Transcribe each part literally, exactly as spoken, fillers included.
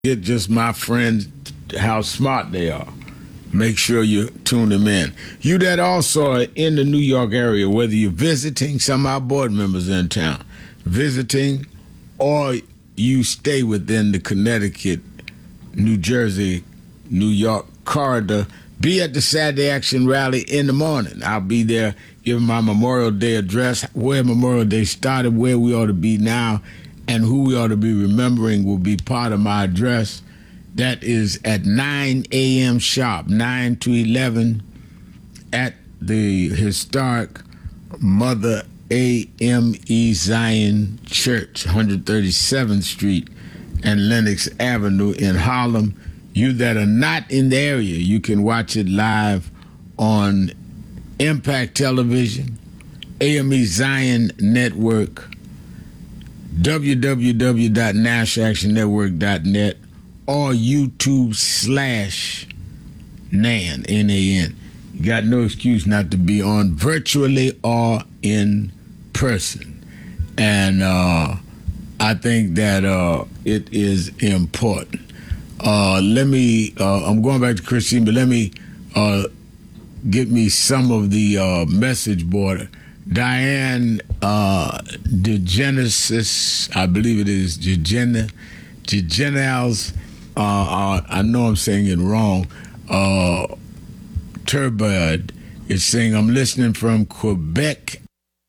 Get just my friends how smart they are. Make sure you tune them in. You that also are in the New York area, whether you're visiting, some of our board members in town, visiting, or you stay within the Connecticut, New Jersey, New York corridor, be at the Saturday Action Rally in the morning. I'll be there giving my Memorial Day address, where Memorial Day started, where we ought to be now, and who we ought to be remembering will be part of my address. That is at nine a.m. sharp, nine to eleven at the historic Mother A M E Zion Church, one thirty-seventh Street and Lenox Avenue in Harlem. You that are not in the area, you can watch it live on Impact Television, A M E Zion Network, w w w dot national action network dot net, or YouTube slash Nan, N A N. You got no excuse not to be on virtually or in person. And uh, I think that uh, it is important. Uh, let me, uh, I'm going back to Christine, but let me uh, get me some of the uh, message board. Diane uh, DeGenesis, I believe it is DeGen, DeGenels, uh, uh, I know I'm saying it wrong, uh, Turbad is saying, I'm listening from Quebec.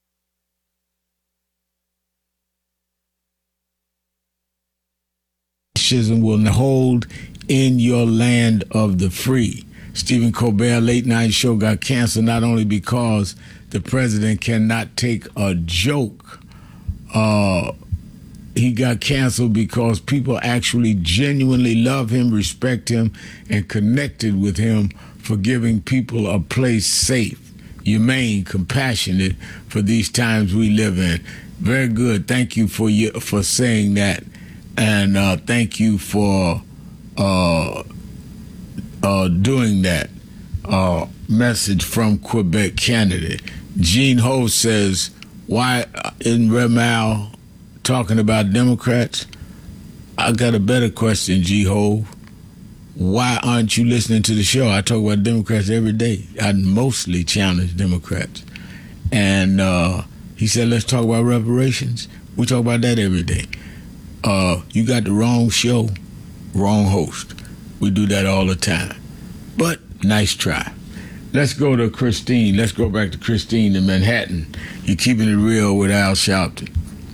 Fascism will hold in your land of the free. Stephen Colbert late night show got canceled not only because the president cannot take a joke. Uh, he got canceled because people actually genuinely love him, respect him, and connected with him for giving people a place safe, humane, compassionate for these times we live in. Very good. Thank you for you, for saying that. And uh, thank you for uh, uh, doing that. Uh, message from Quebec, Canada. Gene Ho says, why in Remal talking about Democrats? I got a better question, G Ho. Why aren't you listening to the show? I talk about Democrats every day. I mostly challenge Democrats. And uh, he said, let's talk about reparations. We talk about that every day. Uh, you got the wrong show, wrong host. We do that all the time. But nice try. Let's go to Christine. Let's go back to Christine in Manhattan. You're keeping it real with Al Sharpton.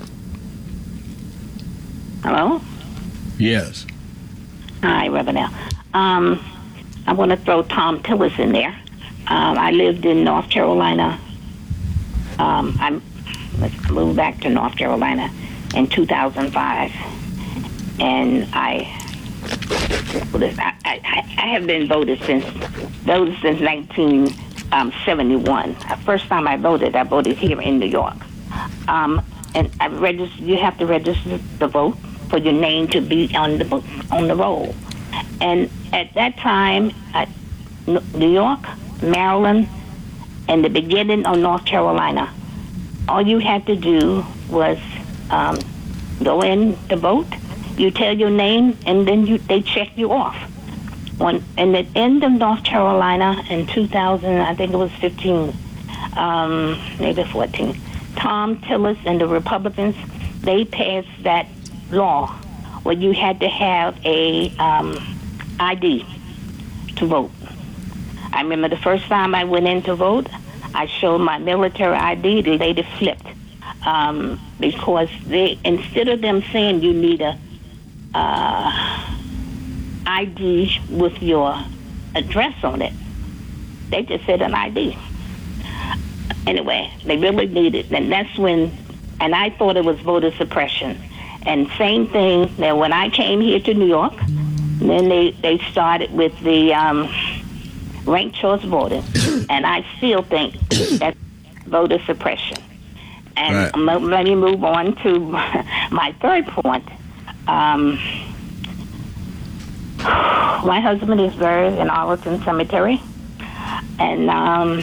Hello? Yes. Hi, Reverend Al. Um, I want to throw Thom Tillis in there. Um, I lived in North Carolina. Um, I moved back to North Carolina in two thousand five. And I... I, I, I have been voted since voted since nineteen seventy-one. The first time I voted, I voted here in New York. Um, and I registered. You have to register the vote for your name to be on the book, on the roll. And at that time, I, New York, Maryland, and the beginning of North Carolina, all you had to do was um, go in to vote. You tell your name, and then you they check you off. When in the end of North Carolina in two thousand, I think it was fifteen, um, maybe fourteen, Thom Tillis and the Republicans, they passed that law where you had to have a um, I D to vote. I remember the first time I went in to vote, I showed my military I D. The lady flipped um, because they instead of them saying you need a Uh, I D with your address on it, they just said an I D. Anyway, they really need it, and that's when, and I thought it was voter suppression. And same thing, that when I came here to New York, then they, they started with the um, ranked choice voting, and I still think that's voter suppression. And right. Let me move on to my third point. Um, my husband is buried in Arlington Cemetery, and um,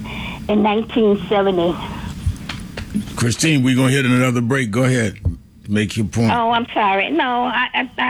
in nineteen seventy. Christine, we're going to hit another break. Go ahead. Make your point. Oh, I'm sorry. No, I, I